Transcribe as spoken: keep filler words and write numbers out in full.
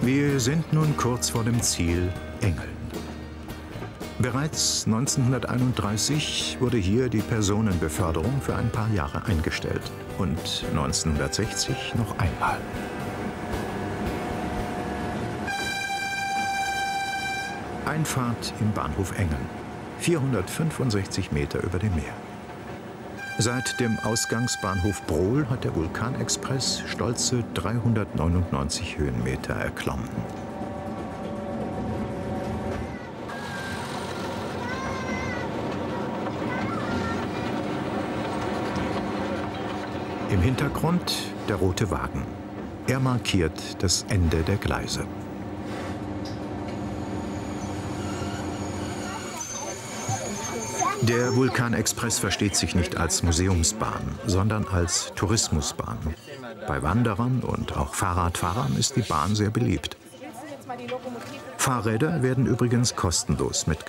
Wir sind nun kurz vor dem Ziel Engeln. Bereits neunzehnhunderteinunddreißig wurde hier die Personenbeförderung für ein paar Jahre eingestellt und neunzehnhundertsechzig noch einmal. Einfahrt im Bahnhof Engeln, vierhundertfünfundsechzig Meter über dem Meer. Seit dem Ausgangsbahnhof Brohl hat der Vulkanexpress stolze dreihundertneunundneunzig Höhenmeter erklommen. Im Hintergrund der rote Wagen. Er markiert das Ende der Gleise. Der Vulkanexpress versteht sich nicht als Museumsbahn, sondern als Tourismusbahn. Bei Wanderern und auch Fahrradfahrern ist die Bahn sehr beliebt. Fahrräder werden übrigens kostenlos mitgebracht.